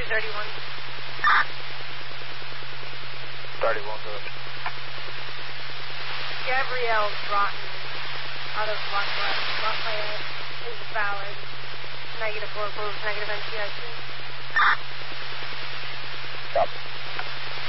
231. 31, good. Gabrielle Broughton out of Lafayette is valid. Negative locals, negative NCIC. Stop.